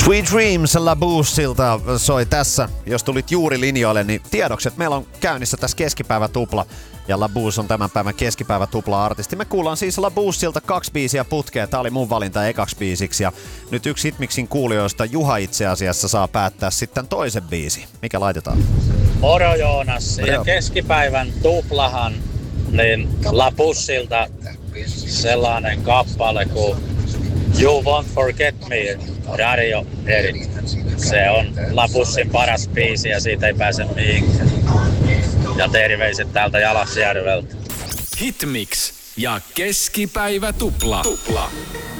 Sweet Dreams La Boossilta soi tässä. Jos tulit juuri linjoille, niin tiedokset. Meillä on käynnissä tässä keskipäivätupla. Ja La Boos on tämän päivän keskipäivätupla-artisti. Me kuullaan siis La Boossilta 2 biisiä putkeen. Tää oli mun valinta ekaksi biisiksi. Ja nyt yksi Hitmixin kuulijoista, Juha itse asiassa, saa päättää sitten toisen biisi. Mikä laitetaan? Moro Joonas. Ja keskipäivän tuplahan, niin La Boossilta sellainen kappale kuin You Won't Forget Me, Radio Edit. Se on La Boossin paras biisi ja siitä ei pääse mihinkään. Ja terveiset täältä Jalasjärveltä. Hitmix ja keskipäivä tupla.